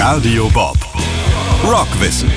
Radio Bob. Rockwissen.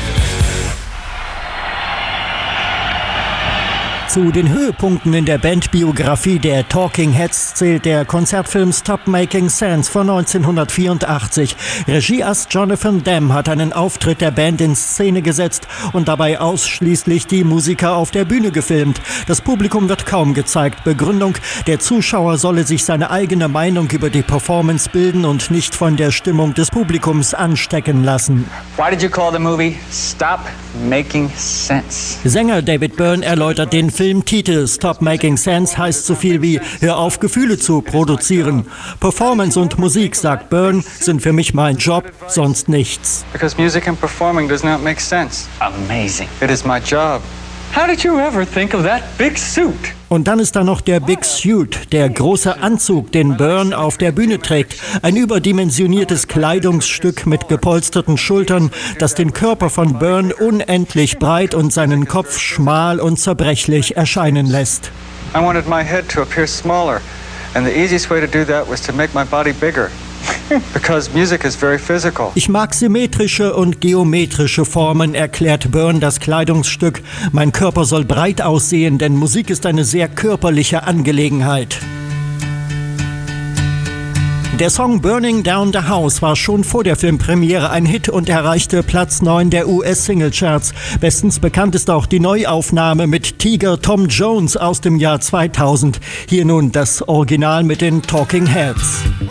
Zu den Höhepunkten in der Bandbiografie der Talking Heads zählt der Konzertfilm Stop Making Sense von 1984. Regieass Jonathan Demme hat einen Auftritt der Band in Szene gesetzt und dabei ausschließlich die Musiker auf der Bühne gefilmt. Das Publikum wird kaum gezeigt. Begründung: der Zuschauer solle sich seine eigene Meinung über die Performance bilden und nicht von der Stimmung des Publikums anstecken lassen. Why did you call the movie Stop Making Sense? Sänger David Byrne erläutert den Filmtitel. Stop Making Sense heißt so viel wie Hör auf, Gefühle zu produzieren. Performance und Musik, sagt Byrne, sind für mich mein Job, sonst nichts. Because music and performing does not make sense. Amazing. It is my job. How did you ever think of that big suit? Und dann ist da noch der Big Suit, der große Anzug, den Byrne auf der Bühne trägt. Ein überdimensioniertes Kleidungsstück mit gepolsterten Schultern, das den Körper von Byrne unendlich breit und seinen Kopf schmal und zerbrechlich erscheinen lässt. I wanted my head to appear smaller, and the easiest way to do that was to make my body bigger. Because music is very physical. Ich mag symmetrische und geometrische Formen, erklärt Byrne das Kleidungsstück. Mein Körper soll breit aussehen, denn Musik ist eine sehr körperliche Angelegenheit. Der Song Burning Down the House war schon vor der Filmpremiere ein Hit und erreichte Platz 9 der US-Singlecharts. Bestens bekannt ist auch die Neuaufnahme mit Tiger Tom Jones aus dem Jahr 2000. Hier nun das Original mit den Talking Heads.